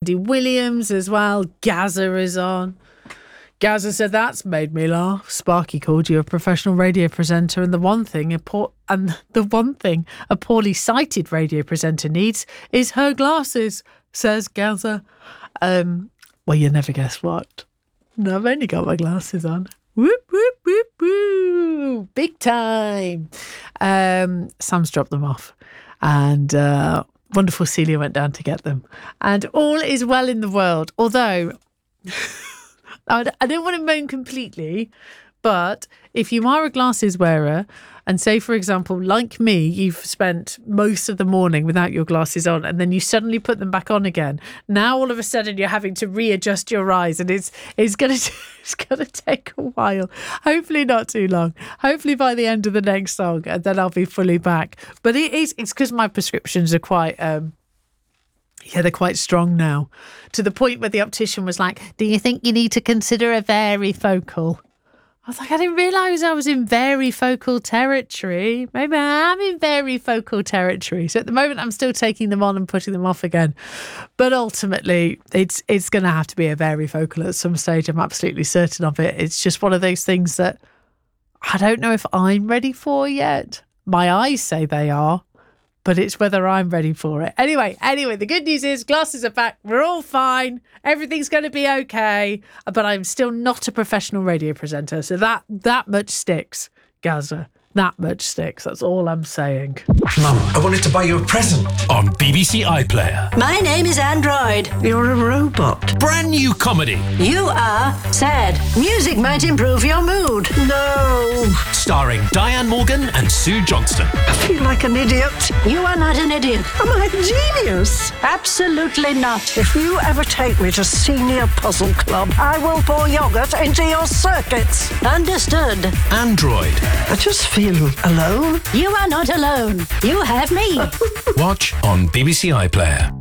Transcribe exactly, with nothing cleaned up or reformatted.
Andy Williams as well. Gazza is on. Gazza said, that's made me laugh. Sparky called you a professional radio presenter, and the one thing a poor, and the one thing a poorly sighted radio presenter needs is her glasses, says Gazza. Um, well, you never guess what. No, I've only got my glasses on. Whoop, whoop, whoop, whoop. Big time. Um, Sam's dropped them off. And uh, wonderful Celia went down to get them. And all is well in the world. Although, I don't want to moan completely, but if you are a glasses wearer, and say, for example, like me, you've spent most of the morning without your glasses on, and then you suddenly put them back on again. Now, all of a sudden, you're having to readjust your eyes, and it's it's going to it's going to take a while. Hopefully, not too long. Hopefully, by the end of the next song, and then I'll be fully back. But it is it's because my prescriptions are quite. Um, Yeah, they're quite strong now, to the point where the optician was like, do you think you need to consider a varifocal? I was like, I didn't realise I was in varifocal territory. Maybe I am in varifocal territory. So at the moment, I'm still taking them on and putting them off again. But ultimately, it's it's going to have to be a varifocal at some stage. I'm absolutely certain of it. It's just one of those things that I don't know if I'm ready for yet. My eyes say they are. But it's whether I'm ready for it. Anyway, anyway, the good news is glasses are back. We're all fine. Everything's going to be okay. But I'm still not a professional radio presenter. So that that much sticks, Gazza. That much sticks. That's all I'm saying. Mum, I wanted to buy you a present. On B B C iPlayer. My name is Android. You're a robot. Brand new comedy. You are sad. Music might improve your mood. No. Starring Diane Morgan and Sue Johnston. I feel like an idiot. You are not an idiot. Am I a genius? Absolutely not. If you ever take me to Senior Puzzle Club, I will pour yogurt into your circuits. Understood. Android. I just feel alone. You are not alone. You have me. Watch on B B C iPlayer.